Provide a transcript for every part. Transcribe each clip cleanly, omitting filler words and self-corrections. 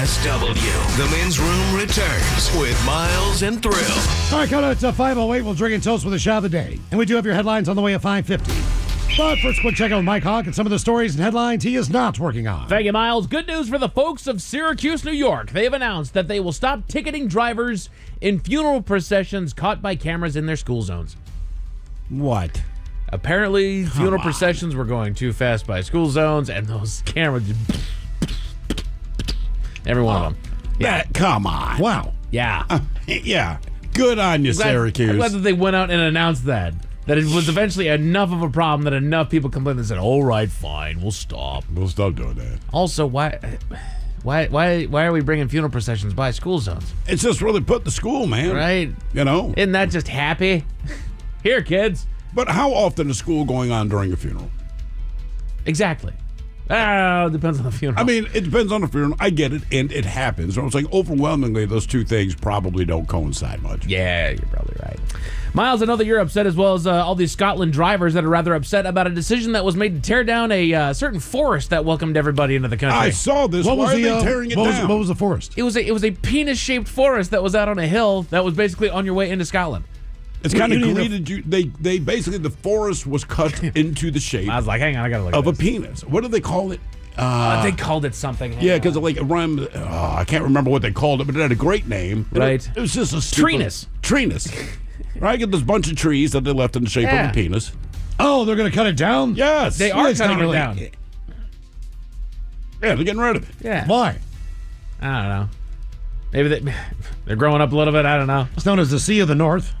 SW, the men's room returns with Miles and Thrill. All right, coming up to 5:08, we'll drink and toast with the shot of the day. And we do have your headlines on the way at 5:50. But first, quick check out with Mike Hawk and some of the stories and headlines he is not working on. Thank you, Miles. Good news for the folks of Syracuse, New York. They have announced that they will stop ticketing drivers in funeral processions caught by cameras in their school zones. What? Apparently, funeral processions were going too fast by school zones, and those cameras... Every one of them. Yeah. Come on. Wow. Yeah. Yeah. Good on you, Syracuse. I'm glad that they went out and announced that it was eventually enough of a problem that enough people complained and said, all right, fine, we'll stop. We'll stop doing that. Also, why are we bringing funeral processions by school zones? It's just really put the school, man. Right? You know? Isn't that just happy? Here, kids. But how often is school going on during a funeral? Exactly. Oh, depends on the funeral. I mean, it depends on the funeral. I get it, and it happens. So it's like overwhelmingly, those two things probably don't coincide much. Yeah, you're probably right. Miles, I know that you're upset as well as all these Scotland drivers that are rather upset about a decision that was made to tear down a certain forest that welcomed everybody into the country. I saw this. Why are they tearing it down? What was the forest? It was a penis-shaped forest that was out on a hill that was basically on your way into Scotland. It's kind of greeted you. They basically, the forest was cut into the shape I was like, hang on, I gotta look of at a penis. What do they call it? they called it something. Yeah, because like it rhymed. I can't remember what they called it, but it had a great name. Right. It was just a stupid... Treenus. Right? Get this bunch of trees that they left in the shape of a penis. Oh, they're going to cut it down? Yes. They are cutting it down. Yeah, they're getting rid of it. Yeah. Why? I don't know. Maybe they're growing up a little bit. I don't know. It's known as the Sea of the North.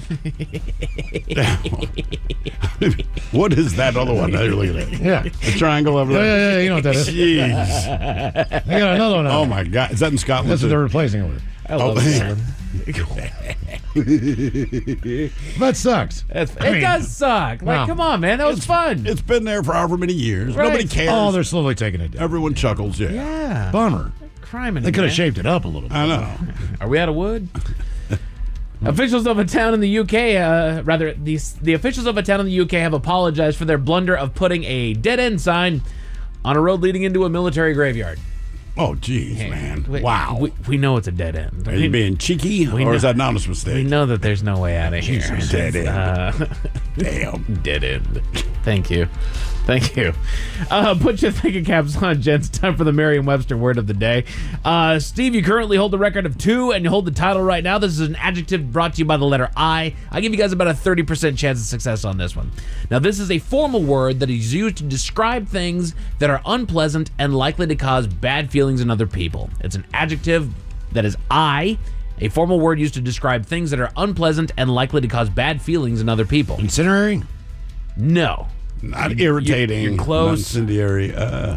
What is that other one that you're looking at? Yeah. The triangle over there? Yeah, you know what that is. Jeez. They got another one. Oh, my God. Is that in Scotland? That's what they're replacing it with. I love Scotland. That sucks. It does suck. Like, come on, man. That was fun. It's been there for however many years. Right. Nobody cares. Oh, they're slowly taking it down. Everyone chuckles, yeah. Yeah. Bummer. Crime in They it, could have man. shaped it up a little bit. I know. Are we out of wood? Officials of a town in the UK, the officials of a town in the UK have apologized for their blunder of putting a dead-end sign on a road leading into a military graveyard. Oh, geez, man. We- Wow. We know it's a dead end. Are you being cheeky, or is that an honest mistake? We know that there's no way out of here. Jesus, dead end. Damn. Dead end. Thank you. Put your thinking caps on, gents. Time for the Merriam-Webster word of the day. Steve, you currently hold the record of 2, and you hold the title right now. This is an adjective brought to you by the letter I. I give you guys about a 30% chance of success on this one. Now, this is a formal word that is used to describe things that are unpleasant and likely to cause bad feelings in other people. It's an adjective that is I, a formal word used to describe things that are unpleasant and likely to cause bad feelings in other people. Incendiary? No. Not irritating. You're close. Not incendiary.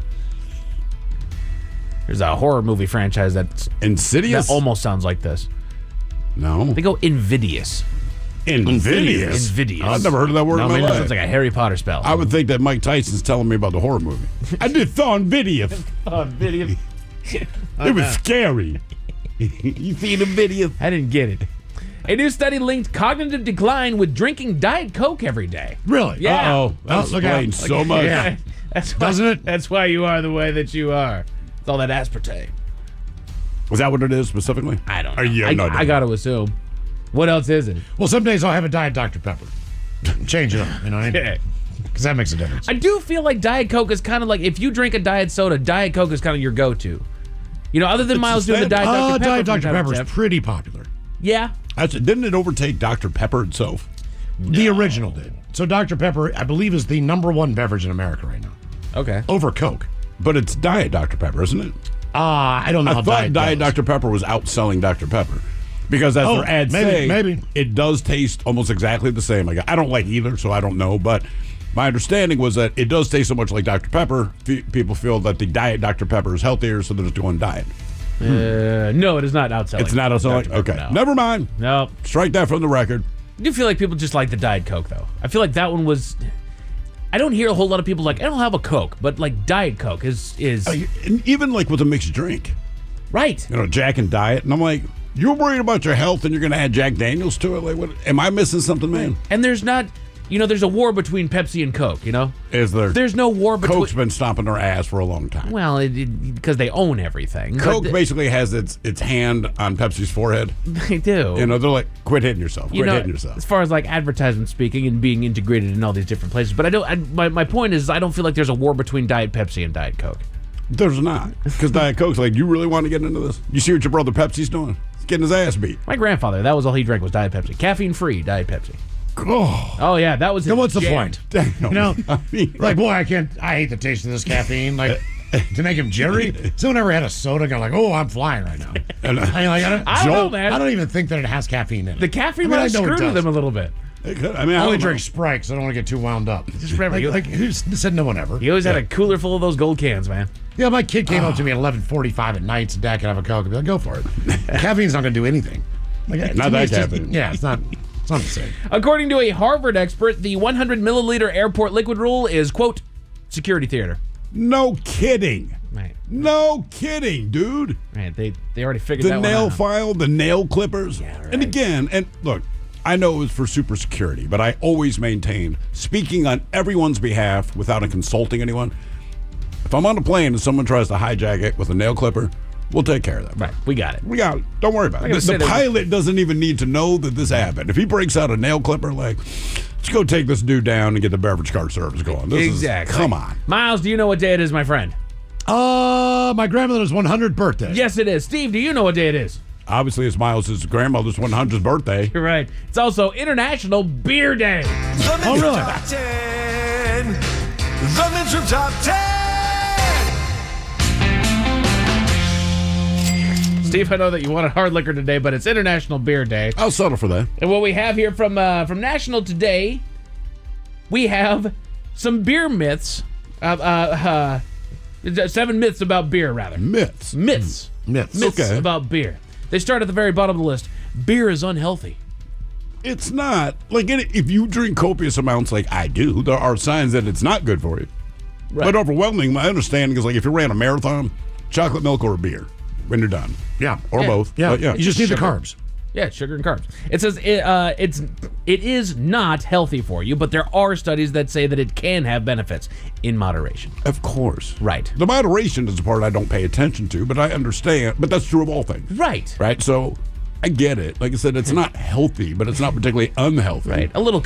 There's a horror movie franchise that Insidious? almost sounds like this. No. They go invidious. Invidious? Invidious. I've never heard of that word in my It life. sounds like a Harry Potter spell. I would think that Mike Tyson's telling me about the horror movie. I did saw Invidious. It was scary. You seen Invidious? I didn't get it. A new study linked cognitive decline with drinking Diet Coke every day. Really? Yeah. Uh-oh. That look out. explains so much. Yeah. Doesn't it? That's why you are the way that you are. It's all that aspartame. Is that what it is specifically? I don't know. Or you have no idea? I got to assume. What else is it? Well, some days I'll have a Diet Dr. Pepper. Change it up, you know what I mean? Yeah. Because that makes a difference. I do feel like Diet Coke is kind of like, if you drink a diet soda, Diet Coke is kind of your go-to. You know, other than Miles doing the Diet Dr. Pepper. Diet from Dr. time to Pepper is time. pretty popular. Yeah. Didn't it overtake Dr. Pepper itself? The original did. So Dr. Pepper, I believe, is the #1 beverage in America right now. Okay. Over Coke. But it's Diet Dr. Pepper, isn't it? I don't know I how thought Diet goes. Dr. Pepper was outselling Dr. Pepper. Because as their ads say, maybe. it does taste almost exactly the same. Like, I don't like either, so I don't know. But my understanding was that it does taste so much like Dr. Pepper, people feel that the Diet Dr. Pepper is healthier, so they're just going diet. No, it is not outselling. It's not outselling? Dr. Pepper, Okay. no. Never mind. No. Strike that from the record. I do feel like people just like the Diet Coke, though. I feel like that one was... I don't hear a whole lot of people like, I don't have a Coke, but like Diet Coke is And even like with a mixed drink, right. you know, Jack and Diet. And I'm like, you're worried about your health and you're going to add Jack Daniels to it? Like, what? Am I missing something, man? And there's not... You know, there's a war between Pepsi and Coke, you know? Is there? There's no war between... Coke's been stomping their ass for a long time. Well, because they own everything. Coke basically has its hand on Pepsi's forehead. They do. You know, they're like, quit hitting yourself. Quit hitting As yourself. far as like advertisement speaking and being integrated in all these different places. But my point is, I don't feel like there's a war between Diet Pepsi and Diet Coke. There's not. Because Diet Coke's like, you really want to get into this? You see what your brother Pepsi's doing? He's getting his ass beat. My grandfather, that was all he drank was Diet Pepsi. Caffeine-free Diet Pepsi. Oh, yeah, that was his Then what's the jam. point? Damn. You know, I mean, like, boy, I hate the taste of this caffeine. Like, to make him jittery. Someone ever had a soda going like, oh, I'm flying right now. I don't know, man. I don't even think that it has caffeine in it. The caffeine I mean, might I have know it screwed with does. him a little bit. I mean, I I only don't drink know. Sprite because I don't want to get too wound up. Just remember, Who said no one ever? he always had a cooler full of those gold cans, man. Yeah, my kid came up to me at 11:45 at night and said, Dad, can I have a Coke? I'd be like, go for it. Caffeine's not going to do anything. Like, Not to me, that it's just- caffeine. Yeah, it's not the same. According to a Harvard expert, the 100 milliliter airport liquid rule is, quote, security theater. No kidding. Right. No kidding, dude. Right. They already figured The that one nail out. file, the nail clippers. Yeah, right. And again, and look, I know it was for super security, but I always maintain, speaking on everyone's behalf without consulting anyone, if I'm on a plane and someone tries to hijack it with a nail clipper, we'll take care of that. Right. We got it. We got it. Don't worry about it. gonna say The that- pilot doesn't even need to know that this happened. If he breaks out a nail clipper, like, let's go take this dude down and get the beverage cart service going. This Exactly. Come on. Miles, do you know what day it is, my friend? My grandmother's 100th birthday. Yes, it is. Steve, do you know what day it is? Obviously, it's Miles' grandmother's 100th birthday. You're right. It's also International Beer Day. The Oh, Men's really? Top 10. The Men's Room Top 10. Steve, I know that you wanted hard liquor today, but it's International Beer Day. I'll settle for that. And what we have here from National Today, we have some beer myths. 7 myths about beer, rather. Myths. Myths. Myths. Myths Okay. about beer. They start at the very bottom of the list. Beer is unhealthy. It's not. Like, if you drink copious amounts like I do, there are signs that it's not good for you. Right. But overwhelming, my understanding is like if you ran a marathon, chocolate milk or a beer when you're done. Yeah. Or Yeah. both. Yeah. But You just need the Sugar. carbs. Yeah, sugar and carbs. It says it is not healthy for you, but there are studies that say that it can have benefits in moderation. Of course. Right. The moderation is the part I don't pay attention to, but I understand. But that's true of all things. Right. Right? So I get it. Like I said, it's not healthy, but it's not particularly unhealthy. Right. A little